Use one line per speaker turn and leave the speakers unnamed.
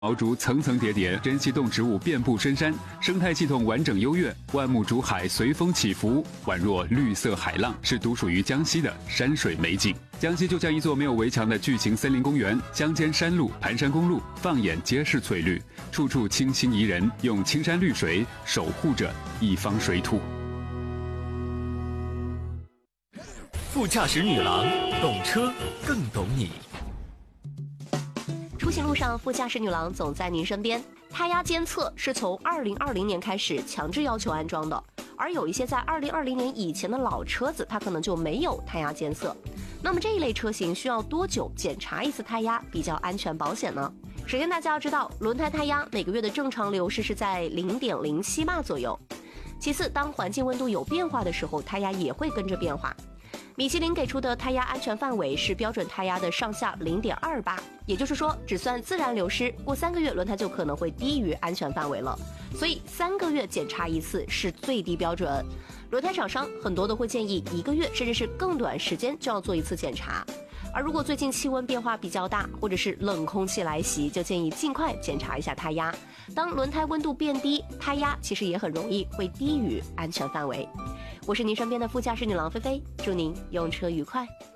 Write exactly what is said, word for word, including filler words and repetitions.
毛竹层层叠叠，珍稀动植物遍布深山，生态系统完整优越，万木竹海随风起伏，宛若绿色海浪，是独属于江西的山水美景。江西就像一座没有围墙的巨型森林公园，乡间山路、盘山公路，放眼皆是翠绿，处处清新宜人，用青山绿水守护着一方水土。
副驾驶女郎，懂车更懂你。
出行路上，副驾驶女郎总在您身边。胎压监测是从二零二零年开始强制要求安装的，而有一些在二零二零年以前的老车子，它可能就没有胎压监测。那么这一类车型需要多久检查一次胎压比较安全保险呢？首先，大家要知道，轮胎胎压每个月的正常流失是在 零点零七 巴左右。其次，当环境温度有变化的时候，胎压也会跟着变化。米其林给出的胎压安全范围是标准胎压的上下 零点二八，也就是说，只算自然流失，过三个月轮胎就可能会低于安全范围了。所以三个月检查一次是最低标准。轮胎厂商很多都会建议一个月甚至是更短时间就要做一次检查。而如果最近气温变化比较大，或者是冷空气来袭，就建议尽快检查一下胎压。当轮胎温度变低，胎压其实也很容易会低于安全范围。我是您身边的副驾驶女郎菲菲，祝您用车愉快。